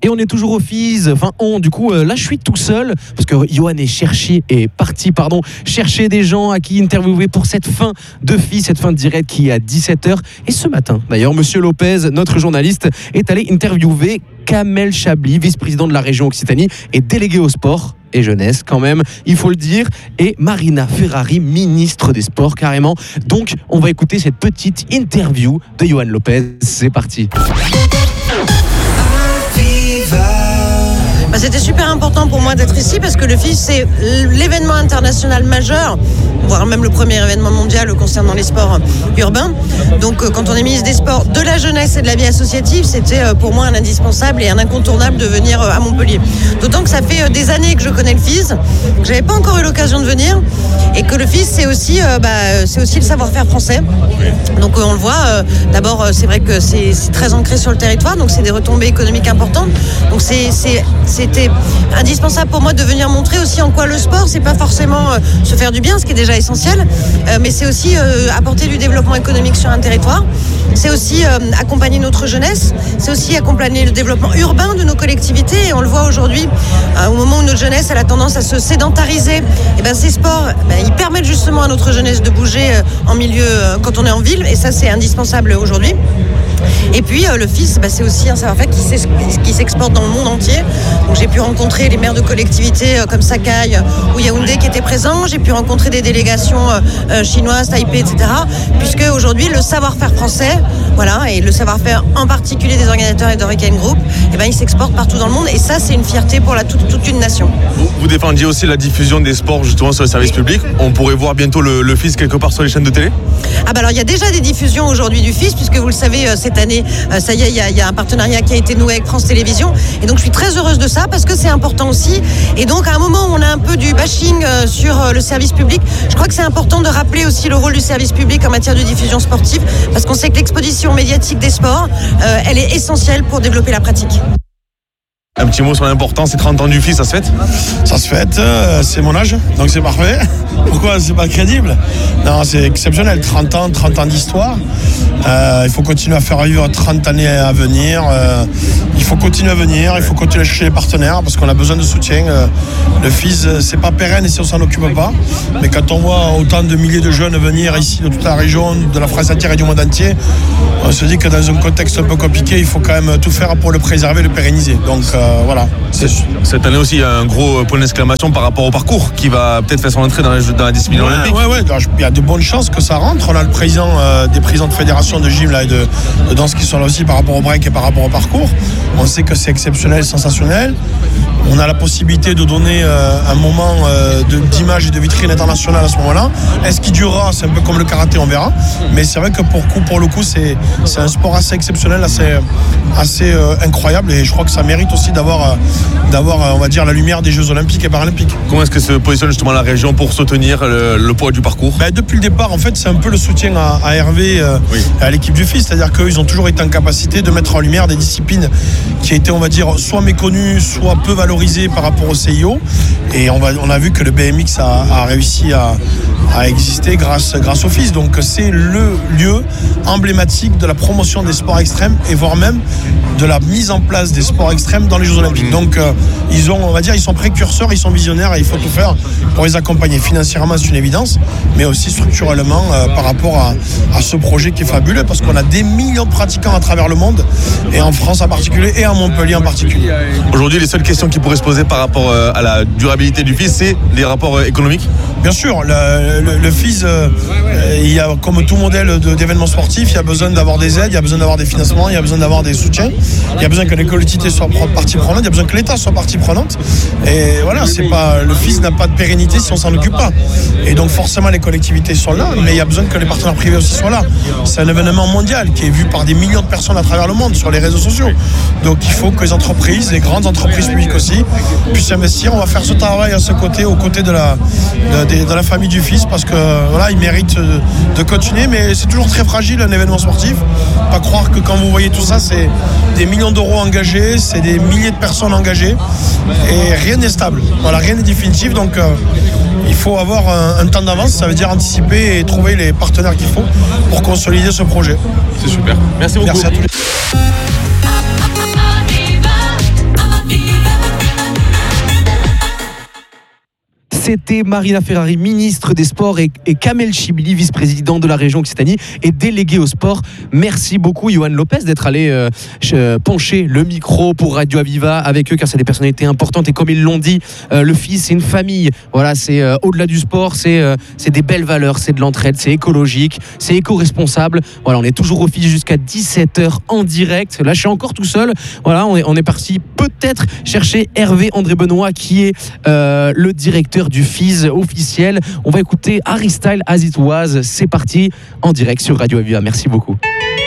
Et on est toujours au FIS, là je suis tout seul, parce que Johan est parti chercher des gens à qui interviewer pour cette fin de FIS, cette fin de direct qui est à 17h. Et ce matin, d'ailleurs, Monsieur Lopez, notre journaliste, est allé interviewer Kamel Chabli, vice-président de la région Occitanie et délégué au sport et jeunesse quand même, il faut le dire, et Marina Ferrari, ministre des Sports carrément. Donc on va écouter cette petite interview de Johan Lopez. C'est parti. C'était super important pour moi d'être ici parce que le FIS, c'est l'événement international majeur, voire même le premier événement mondial concernant les sports urbains. Donc quand on est ministre des Sports, de la jeunesse et de la vie associative, c'était pour moi un indispensable et un incontournable de venir à Montpellier. D'autant que ça fait des années que je connais le FIS, que j'avais pas encore eu l'occasion de venir, et que le FIS, c'est aussi le savoir-faire français. Donc on le voit, d'abord c'est vrai que c'est très ancré sur le territoire, donc c'est des retombées économiques importantes. Donc c'était indispensable pour moi de venir montrer aussi en quoi le sport, c'est pas forcément se faire du bien, ce qui est déjà essentiel, mais c'est aussi apporter du développement économique sur un territoire. C'est aussi accompagner notre jeunesse, c'est aussi accompagner le développement urbain de nos collectivités. Et on le voit aujourd'hui, au moment où notre jeunesse elle a tendance à se sédentariser, et ces sports, ils permettent justement à notre jeunesse de bouger en milieu quand on est en ville, et ça c'est indispensable aujourd'hui. Et puis le FIS, c'est aussi un savoir-faire qui s'exporte dans le monde entier. Donc j'ai pu rencontrer les maires de collectivités comme Sakai ou Yaoundé qui étaient présents. J'ai pu rencontrer des délégations chinoises, Taipei, etc. Puisque aujourd'hui le savoir-faire français, et le savoir-faire en particulier des organisateurs et d'Hurricane Group, il s'exporte partout dans le monde. Et ça, c'est une fierté pour toute une nation. Vous défendiez aussi la diffusion des sports justement sur le service public. On pourrait voir bientôt le FIS quelque part sur les chaînes de télé ? Alors il y a déjà des diffusions aujourd'hui du FIS, puisque vous le savez, cette année, ça y est, il y a un partenariat qui a été noué avec France Télévisions. Et donc je suis très heureuse de ça parce que c'est important aussi. Et donc à un moment où on a un peu du bashing sur le service public, je crois que c'est important de rappeler aussi le rôle du service public en matière de diffusion sportive, parce qu'on sait que l'exposition médiatique des sports, elle est essentielle pour développer la pratique. Un petit mot sur l'importance, c'est 30 ans du FIS, ça se fête ? Ça se fête, c'est mon âge, donc c'est parfait. Pourquoi c'est pas crédible ? Non, c'est exceptionnel, 30 ans d'histoire. Il faut continuer à faire vivre 30 années à venir. Il faut continuer à venir, il faut continuer à chercher les partenaires parce qu'on a besoin de soutien. Le FIS, c'est pas pérenne si on s'en occupe pas. Mais quand on voit autant de milliers de jeunes venir ici de toute la région, de la France entière et du monde entier, on se dit que dans un contexte un peu compliqué, il faut quand même tout faire pour le préserver, le pérenniser. Donc voilà. Cette année aussi, il y a un gros point d'exclamation par rapport au parcours qui va peut-être faire son entrée dans la discipline olympique. Ouais, il y a de bonnes chances que ça rentre. On a le président des présidents de fédération de gym et de danse qui sont là aussi par rapport au break et par rapport au parcours. On sait que c'est exceptionnel, sensationnel. On a la possibilité de donner un moment d'image et de vitrine internationale à ce moment-là. Est-ce qu'il durera ? C'est un peu comme le karaté, on verra. Mais c'est vrai que pour le coup, c'est un sport assez exceptionnel, assez incroyable. Et je crois que ça mérite aussi d'avoir, on va dire, la lumière des Jeux Olympiques et Paralympiques. Comment est-ce que se positionne justement la région pour soutenir le poids du parcours ? Depuis le départ, en fait, c'est un peu le soutien à Hervé et à l'équipe du FIS. C'est-à-dire qu'eux, ils ont toujours été en capacité de mettre en lumière des disciplines qui étaient, on va dire, soit méconnues, soit peu valorisées par rapport au CIO. Et on a vu que le BMX a réussi à exister grâce au FIS. Donc c'est le lieu emblématique de la promotion des sports extrêmes et voire même de la mise en place des sports extrêmes dans les Jeux Olympiques. Donc ils sont précurseurs, ils sont visionnaires et il faut tout faire pour les accompagner. Financièrement, c'est une évidence, mais aussi structurellement par rapport à ce projet qui est fabuleux parce qu'on a des millions de pratiquants à travers le monde et en France en particulier et à Montpellier en particulier. Aujourd'hui, les seules questions qui pourraient se poser par rapport à la durabilité du FIS, c'est les rapports économiques ? Bien sûr, le FIS, il y a comme tout modèle d'événement sportif, il y a besoin d'avoir des aides, il y a besoin d'avoir des financements, il y a besoin d'avoir des soutiens, il y a besoin que les collectivités soient partie prenante, il y a besoin que l'État soit partie prenante. Et voilà, le FIS n'a pas de pérennité si on s'en occupe pas. Et donc forcément les collectivités sont là, mais il y a besoin que les partenaires privés aussi soient là. C'est un événement mondial qui est vu par des millions de personnes à travers le monde sur les réseaux sociaux. Donc il faut que les entreprises, les grandes entreprises publiques aussi, puissent investir. On va faire ce travail à ce côté, aux côtés de la famille du FIS, parce que voilà, ils méritent de continuer, mais c'est toujours très fragile un événement sportif. Pas croire que quand vous voyez tout ça, c'est des millions d'euros engagés, c'est des milliers de personnes engagées, et rien n'est stable. Voilà, rien n'est définitif, donc il faut avoir un temps d'avance, ça veut dire anticiper et trouver les partenaires qu'il faut pour consolider ce projet. C'est super. Merci beaucoup. Merci à tous les... C'était Marina Ferrari, ministre des Sports, et Kamel Chibli, vice-président de la région Occitanie et délégué au sport. Merci beaucoup, Johan Lopez, d'être allé pencher le micro pour Radio Aviva avec eux, car c'est des personnalités importantes. Et comme ils l'ont dit, le FIS, c'est une famille. Voilà, c'est au-delà du sport, c'est des belles valeurs, c'est de l'entraide, c'est écologique, c'est éco-responsable. Voilà, on est toujours au FIS jusqu'à 17h en direct. Là, je suis encore tout seul. Voilà, on est parti peut-être chercher Hervé André Benoît, qui est le directeur du FIS officiel. On va écouter Harry Styles, As It Was. C'est parti en direct sur Radio Aviva. Merci beaucoup.